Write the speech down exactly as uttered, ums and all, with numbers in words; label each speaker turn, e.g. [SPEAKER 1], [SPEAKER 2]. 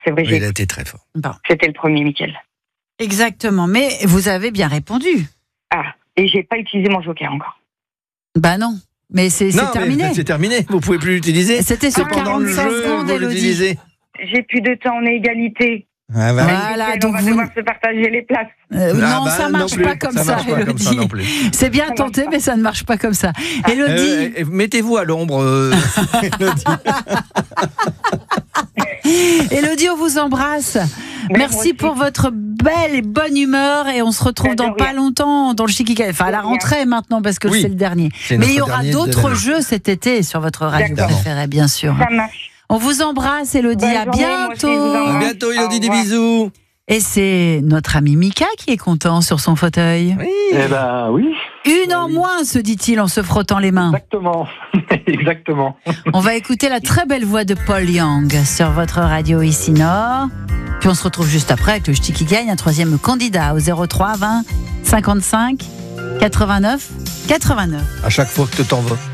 [SPEAKER 1] C'est vrai,
[SPEAKER 2] Oui,
[SPEAKER 1] j'ai-
[SPEAKER 2] il a été très fort.
[SPEAKER 3] Bon,
[SPEAKER 1] c'était le premier, Mickaël.
[SPEAKER 3] exactement. Mais vous avez bien répondu.
[SPEAKER 1] Ah, et j'ai pas utilisé mon joker encore.
[SPEAKER 3] Bah non, mais c'est c'est
[SPEAKER 2] Non, mais
[SPEAKER 3] terminé.
[SPEAKER 2] c'est terminé. Vous pouvez plus l'utiliser.
[SPEAKER 3] C'était sur
[SPEAKER 2] C'est pendant le
[SPEAKER 3] quarante-cinq
[SPEAKER 2] jeu,
[SPEAKER 3] secondes,
[SPEAKER 2] vous
[SPEAKER 3] Élodie.
[SPEAKER 2] l'utilisez.
[SPEAKER 1] J'ai plus de temps, on est égalité.
[SPEAKER 2] Ah, bah.
[SPEAKER 3] Voilà,
[SPEAKER 1] Mickaël,
[SPEAKER 3] donc
[SPEAKER 1] on va
[SPEAKER 3] vous-
[SPEAKER 1] devoir se partager les places.
[SPEAKER 3] Euh,
[SPEAKER 2] Ah
[SPEAKER 3] non,
[SPEAKER 2] bah,
[SPEAKER 3] ça
[SPEAKER 2] non
[SPEAKER 3] marche
[SPEAKER 2] plus.
[SPEAKER 3] pas comme ça,
[SPEAKER 2] Ça marche pas comme ça
[SPEAKER 3] Élodie.
[SPEAKER 2] non plus.
[SPEAKER 3] C'est bien
[SPEAKER 1] Ça
[SPEAKER 3] tenté,
[SPEAKER 1] marche
[SPEAKER 3] mais ça ne marche pas comme ça. Élodie,
[SPEAKER 2] Euh, euh, mettez-vous à l'ombre. euh, Élodie.
[SPEAKER 3] Élodie, on vous embrasse.
[SPEAKER 1] Mais moi
[SPEAKER 3] Merci
[SPEAKER 1] aussi.
[SPEAKER 3] pour votre belle et bonne humeur et on se retrouve
[SPEAKER 1] De
[SPEAKER 3] dans
[SPEAKER 1] rien.
[SPEAKER 3] pas longtemps dans le Chiquicaï. Enfin, à la
[SPEAKER 1] De rien.
[SPEAKER 3] rentrée maintenant parce que
[SPEAKER 2] Oui.
[SPEAKER 3] c'est le dernier.
[SPEAKER 2] C'est
[SPEAKER 3] Mais
[SPEAKER 2] notre
[SPEAKER 3] il y aura
[SPEAKER 2] dernier de
[SPEAKER 3] d'autres
[SPEAKER 2] l'année.
[SPEAKER 3] jeux cet été sur votre radio
[SPEAKER 1] D'accord.
[SPEAKER 3] préférée, bien sûr.
[SPEAKER 1] Ça marche.
[SPEAKER 3] On vous embrasse, Élodie.
[SPEAKER 1] Bonne
[SPEAKER 3] À
[SPEAKER 1] journée, moi aussi, je vous
[SPEAKER 3] bientôt.
[SPEAKER 2] À
[SPEAKER 1] embrasse.
[SPEAKER 2] bientôt, Élodie,
[SPEAKER 1] Au
[SPEAKER 2] des
[SPEAKER 1] revoir.
[SPEAKER 2] bisous.
[SPEAKER 3] Et c'est notre ami Mika qui est content sur son fauteuil.
[SPEAKER 2] Oui.
[SPEAKER 4] Eh ben oui,
[SPEAKER 3] Une en moins, se dit-il en se frottant les mains.
[SPEAKER 4] exactement. Exactement.
[SPEAKER 3] On va écouter la très belle voix de Paul Young sur votre radio ici Nord. Puis on se retrouve juste après avec le Ch'ti qui gagne, un troisième candidat au zéro trois vingt cinquante-cinq quatre-vingt-neuf quatre-vingt-neuf.
[SPEAKER 2] À chaque fois que tu t'en vas.